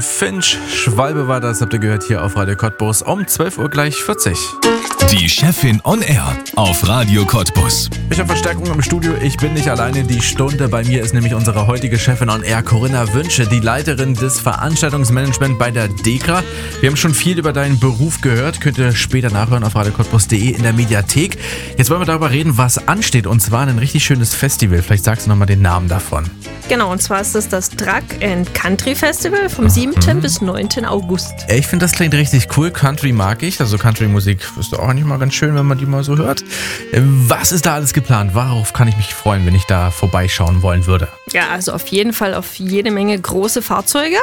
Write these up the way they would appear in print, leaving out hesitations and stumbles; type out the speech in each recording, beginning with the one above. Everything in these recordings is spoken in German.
Finch, Schwalbe war das, habt ihr gehört hier auf Radio Cottbus um 12 Uhr gleich 40. Die Chefin on Air auf Radio Cottbus. Ich habe Verstärkung im Studio, ich bin nicht alleine. Die Stunde bei mir ist nämlich unsere heutige Chefin on Air, Corinna Wünsche, die Leiterin des Veranstaltungsmanagement bei der DEKRA. Wir haben schon viel über deinen Beruf gehört, könnt ihr später nachhören auf radiocottbus.de in der Mediathek. Jetzt wollen wir darüber reden, was ansteht, und zwar ein richtig schönes Festival. Vielleicht sagst du nochmal den Namen davon. Genau, und zwar ist das Truck and Country Festival vom 7. bis 9. August. Ich finde, das klingt richtig cool. Country mag ich. Also Country-Musik ist auch nicht mal ganz schön, wenn man die mal so hört. Was ist da alles geplant? Worauf kann ich mich freuen, wenn ich da vorbeischauen wollen würde? Ja, also auf jeden Fall auf jede Menge große Fahrzeuge.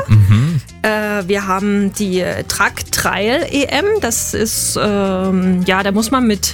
Wir haben die Truck Trail EM. Das ist, da muss man mit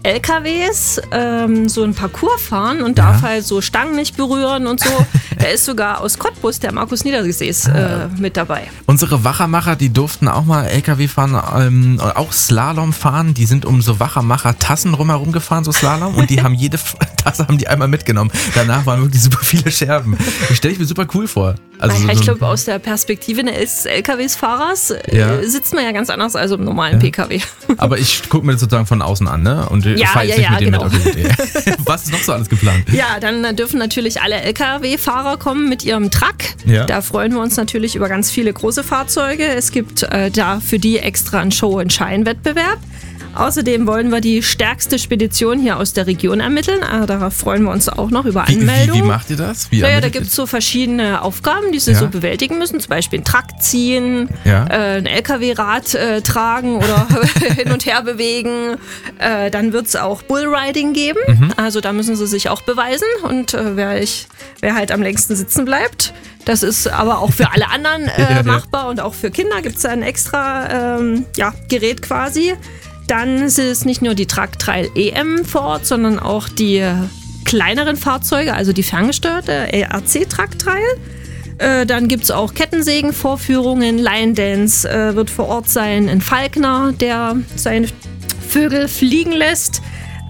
LKWs so ein Parcours fahren und darf halt so Stangen nicht berühren und so. Da ist sogar aus Cottbus der Markus Niedergesäß mit dabei. Unsere Wachermacher, die durften auch mal LKW fahren, auch Slalom fahren. Die sind um so Wachermacher-Tassen rumherum gefahren, so Slalom. Und die haben jede Tasse einmal mitgenommen. Danach waren wirklich super viele Scherben. Das stelle ich mir super cool vor. Also ich glaube, aus der Perspektive eines LKW-Fahrers sitzt man ja ganz anders als im normalen PKW. Aber ich gucke mir das sozusagen von außen an, ne? Und fahre jetzt nicht mit dem mit auf die Idee. Was ist noch so alles geplant? Ja, dann dürfen natürlich alle LKW-Fahrer kommen mit ihrem Truck. Ja. Da freuen wir uns natürlich über ganz viele große Fahrzeuge. Es gibt da für die extra einen Show- und Scheinwettbewerb. Außerdem wollen wir die stärkste Spedition hier aus der Region ermitteln. Darauf freuen wir uns auch noch über Anmeldungen. Wie macht ihr das? Da gibt es so verschiedene Aufgaben, die sie so bewältigen müssen. Zum Beispiel einen Truck ziehen, ein LKW-Rad tragen oder hin und her bewegen. Dann wird es auch Bullriding geben. Also da müssen sie sich auch beweisen. Und wer halt am längsten sitzen bleibt. Das ist aber auch für alle anderen machbar. Und auch für Kinder gibt es ein extra Gerät quasi. Dann ist es nicht nur die Truck Trail EM vor Ort, sondern auch die kleineren Fahrzeuge, also die ferngesteuerte ERC Truck Trail. Dann gibt es auch Kettensägen-Vorführungen, Line Dance wird vor Ort sein, ein Falkner, der seine Vögel fliegen lässt.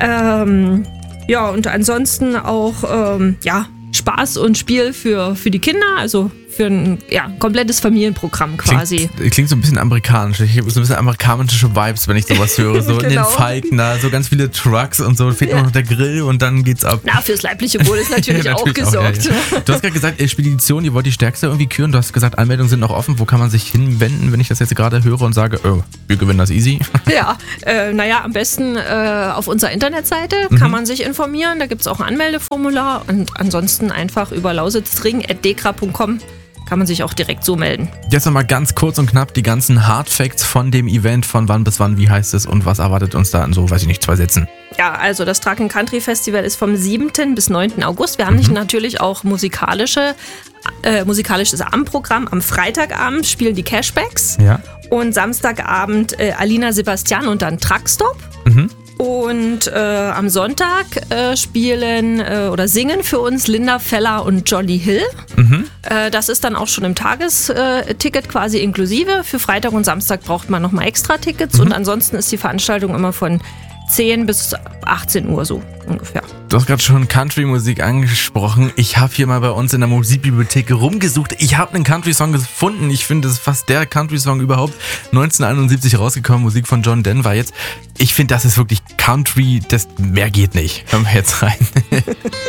Und ansonsten auch Spaß und Spiel für die Kinder, also für ein komplettes Familienprogramm quasi. Klingt so ein bisschen amerikanisch. Ich habe so ein bisschen amerikanische Vibes, wenn ich sowas höre. So in den Falkner, so ganz viele Trucks und so. Fehlt nur noch der Grill und dann geht's ab. Fürs leibliche Wohl ist natürlich auch gesorgt. Du hast gerade gesagt, Spedition, ihr wollt die stärkste irgendwie küren. Du hast gesagt, Anmeldungen sind noch offen. Wo kann man sich hinwenden, wenn ich das jetzt gerade höre und sage, wir gewinnen das easy? Am besten auf unserer Internetseite kann man sich informieren. Da gibt es auch ein Anmeldeformular und ansonsten einfach über lausitzring@dekra.com kann man sich auch direkt so melden. Jetzt nochmal ganz kurz und knapp die ganzen Hard Facts von dem Event, von wann bis wann, wie heißt es und was erwartet uns da in so, 2 Sätzen? Ja, also das Truck and Country Festival ist vom 7. bis 9. August. Wir haben natürlich auch musikalisches Abendprogramm. Am Freitagabend spielen die Cashbacks und Samstagabend Alina Sebastian und dann Truckstop. Und am Sonntag spielen oder singen für uns Linda Feller und Jolly Hill. Das ist dann auch schon im Tagesticket quasi inklusive. Für Freitag und Samstag braucht man nochmal extra Tickets. Und ansonsten ist die Veranstaltung immer von 10 bis 18 Uhr so ungefähr. Du hast gerade schon Country-Musik angesprochen. Ich habe hier mal bei uns in der Musikbibliothek rumgesucht. Ich habe einen Country-Song gefunden. Ich finde, das ist fast der Country-Song überhaupt. 1971 rausgekommen, Musik von John Denver jetzt. Ich finde, das ist wirklich Country, mehr geht nicht. Hören wir jetzt rein.